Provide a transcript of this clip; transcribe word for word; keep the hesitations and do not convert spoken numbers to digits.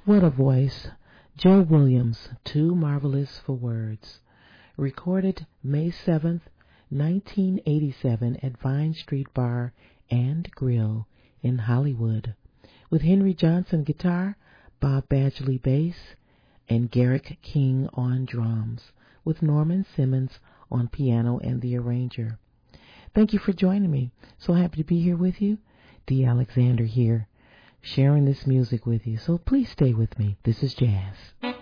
What a voice. Joe Williams, Too Marvelous for Words. Recorded May seventh, nineteen eighty-seven at Vine Street Bar and Grill in Hollywood. With Henry Johnson guitar, Bob Badgley bass, and Garrick King on drums, with Norman Simmons on piano and the arranger. Thank you for joining me. So happy to be here with you. Dee Alexander here, sharing this music with you. So please stay with me. This is jazz.